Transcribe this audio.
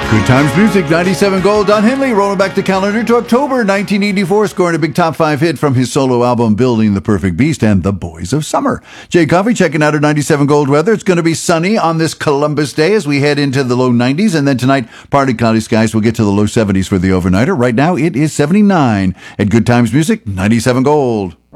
Good Times Music, 97 Gold. Don Henley rolling back the calendar to October 1984, scoring a big top 5 hit from his solo album Building the Perfect Beast and The Boys of Summer. Jay Coffey checking out our 97 Gold weather. It's going to be sunny on this Columbus Day as we head into the low 90s, and then tonight, partly cloudy skies will get to the low 70s for the overnighter. Right now, it is 79 at Good Times Music, 97 Gold.